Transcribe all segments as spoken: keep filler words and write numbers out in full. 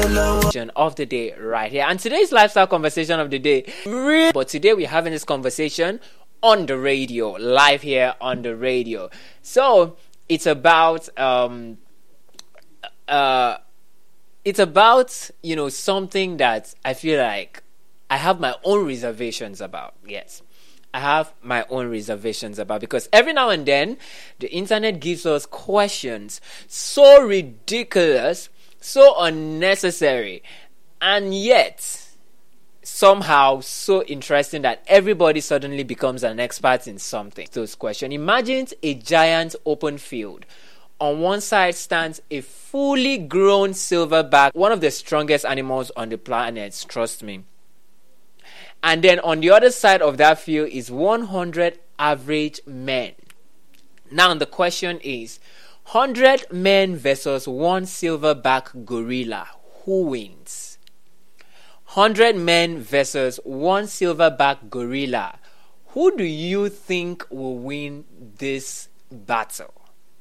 of the day right here. And today's lifestyle conversation of the day, but today we're having this conversation on the radio, live here on the radio. So it's about um uh it's about, you know, something that I feel like I have my own reservations about. Yes, I have my own reservations about, because every now and then the internet gives us questions so ridiculous, so unnecessary, and yet somehow so interesting that everybody suddenly becomes an expert in something. Those questions. Imagine a giant open field. On one side stands a fully grown silverback, one of the strongest animals on the planet, trust me. And then on the other side of that field is one hundred average men. Now the question is, one hundred men versus one silverback gorilla, who wins? one hundred men versus one silverback gorilla, who do you think will win this battle?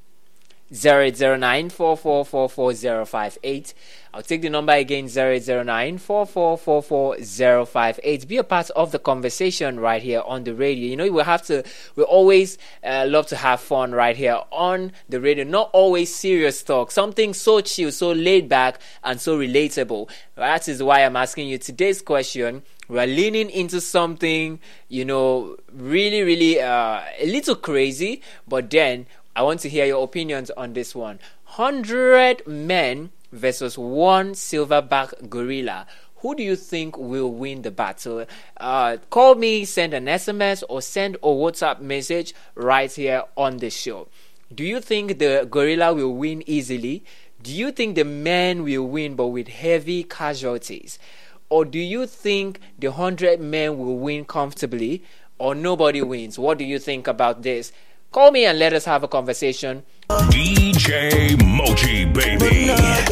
zero eight zero nine, four four four, four zero five eight. I'll take the number again, zero eight zero nine, four four four, four zero five eight. Be a part of the conversation right here on the radio. You know, we have to, we always uh, love to have fun right here on the radio. Not always serious talk. Something so chill, so laid back, and so relatable. That is why I'm asking you today's question. We're leaning into something, you know, really, really uh, a little crazy, but then I want to hear your opinions on this one. one hundred men versus one silverback gorilla. Who do you think will win the battle? Uh, call me, send an S M S, or send a WhatsApp message right here on the show. Do you think the gorilla will win easily? Do you think the men will win but with heavy casualties? Or do you think the one hundred men will win comfortably, or nobody wins? What do you think about this? Call me and let us have a conversation. D J Moji, baby.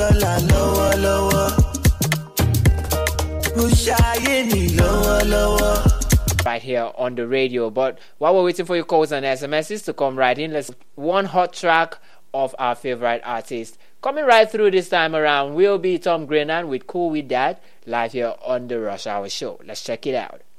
Right here on the radio. But while we're waiting for your calls and S M Ses to come right in, let's one hot track of our favorite artist. Coming right through this time around will be Tom Grennan with Cool With That, live here on the Rush Hour Show. Let's check it out.